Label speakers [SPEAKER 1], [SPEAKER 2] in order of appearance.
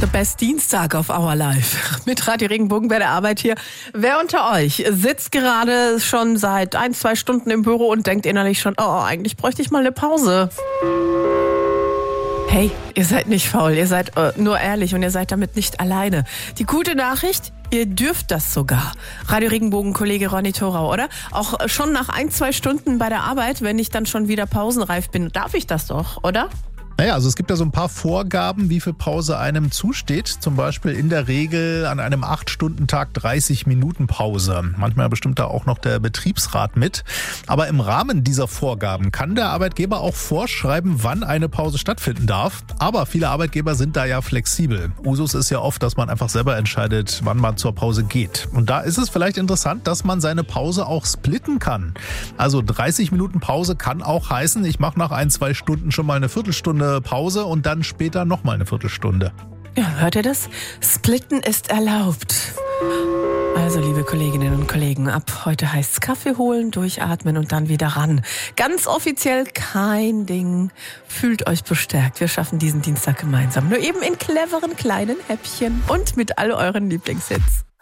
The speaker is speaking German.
[SPEAKER 1] The best Dienstag auf Our Life. Mit Radio Regenbogen bei der Arbeit hier. Wer unter euch sitzt gerade schon seit 1-2 Stunden im Büro und denkt innerlich schon, oh, eigentlich bräuchte ich mal eine Pause? Hey, ihr seid nicht faul, ihr seid nur ehrlich und ihr seid damit nicht alleine. Die gute Nachricht, ihr dürft das sogar. Radio Regenbogen-Kollege Ronny Thorau, oder? Auch schon nach 1-2 Stunden bei der Arbeit, wenn ich dann schon wieder pausenreif bin, darf ich das doch, oder?
[SPEAKER 2] Naja, also es gibt ja so ein paar Vorgaben, wie viel Pause einem zusteht. Zum Beispiel in der Regel an einem 8-Stunden-Tag 30 Minuten Pause. Manchmal bestimmt da auch noch der Betriebsrat mit. Aber im Rahmen dieser Vorgaben kann der Arbeitgeber auch vorschreiben, wann eine Pause stattfinden darf. Aber viele Arbeitgeber sind da ja flexibel. Usus ist ja oft, dass man einfach selber entscheidet, wann man zur Pause geht. Und da ist es vielleicht interessant, dass man seine Pause auch splitten kann. Also 30 Minuten Pause kann auch heißen, ich mache nach 1-2 Stunden schon mal eine Viertelstunde Pause und dann später nochmal eine Viertelstunde.
[SPEAKER 1] Ja, hört ihr das? Splitten ist erlaubt. Also, liebe Kolleginnen und Kollegen, ab heute heißt's Kaffee holen, durchatmen und dann wieder ran. Ganz offiziell kein Ding. Fühlt euch bestärkt. Wir schaffen diesen Dienstag gemeinsam. Nur eben in cleveren kleinen Häppchen und mit all euren Lieblingshits.